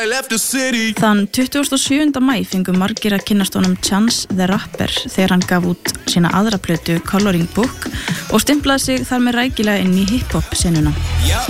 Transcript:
Þann 27. maí fengu margir að kynnast honum Chance the Rapper þegar hann gaf út sína aðra plötu Coloring Book og stimplaði sig þar með rækilega inn í hip-hop senuna.